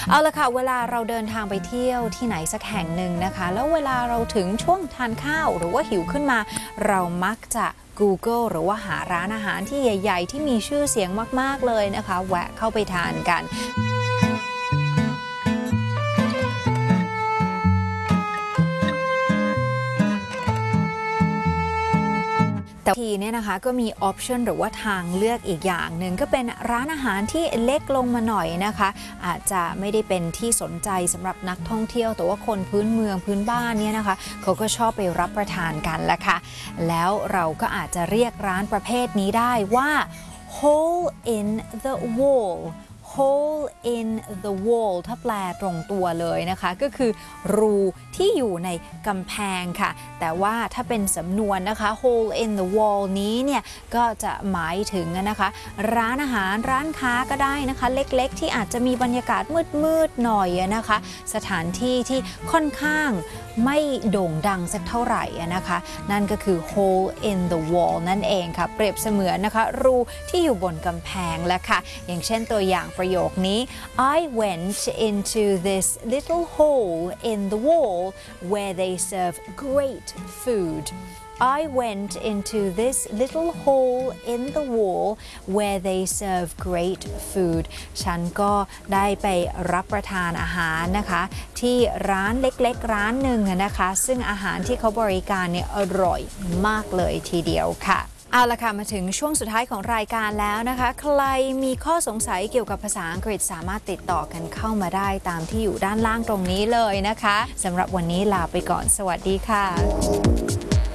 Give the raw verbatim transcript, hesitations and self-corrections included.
เอาละค่ะเวลาเราเดินทางไปเที่ยวที่ไหนสักแห่งหนึ่งนะคะแล้วเวลาเราถึงช่วงทานข้าวหรือว่าหิวขึ้นมาเรามักจะ Google หรือว่าหาร้านอาหารที่ใหญ่ๆที่มีชื่อเสียงมากๆเลยนะคะแวะเข้าไปทานกันแต่ทีเนี่ยนะคะก็มีออปชันหรือว่าทางเลือกอีกอย่างหนึ่งก็เป็นร้านอาหารที่เล็กลงมาหน่อยนะคะอาจจะไม่ได้เป็นที่สนใจสำหรับนักท่องเที่ยวแต่ว่าคนพื้นเมืองพื้นบ้านเนี่ยนะคะเขาก็ชอบไปรับประทานกันแหละค่ะแล้วเราก็อาจจะเรียกร้านประเภทนี้ได้ว่า hole in the wall hole in the wall ถ้าแปลตรงตัวเลยนะคะก็คือรูที่อยู่ในกำแพงค่ะแต่ว่าถ้าเป็นสำนวนนะคะ hole in the wall นี้เนี่ยก็จะหมายถึงนะคะร้านอาหารร้านค้าก็ได้นะคะเล็กๆที่อาจจะมีบรรยากาศมืดๆหน่อยนะคะสถานที่ที่ค่อนข้างไม่โด่งดังสักเท่าไหร่นะคะนั่นก็คือ hole in the wall นั่นเองค่ะเปรียบเสมือนนะคะรูที่อยู่บนกำแพงแล้วค่ะอย่างเช่นตัวอย่างประโยคนี้ I went into this little hole in the wall where they serve great food I went into this little hole in the wall where they serve great food ฉันก็ได้ไปรับประทานอาหารนะคะที่ร้านเล็กๆร้านหนึ่งนะคะซึ่งอาหารที่เขาบริการเนี่ยอร่อยมากเลยทีเดียวค่ะเอาละค่ะมาถึงช่วงสุดท้ายของรายการแล้วนะคะใครมีข้อสงสัยเกี่ยวกับภาษาอังกฤษสามารถติดต่อกันเข้ามาได้ตามที่อยู่ด้านล่างตรงนี้เลยนะคะสำหรับวันนี้ลาไปก่อนสวัสดีค่ะ